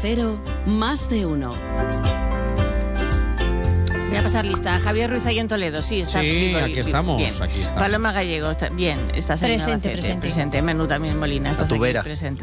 Cero, más de uno. Voy a pasar lista. Javier Ruiz ahí en Toledo, sí, está. Sí, aquí estamos, bien. aquí estamos. Paloma Gallego, bien, está Presente. Presente. Manu también Molina, está A tu vera. presente.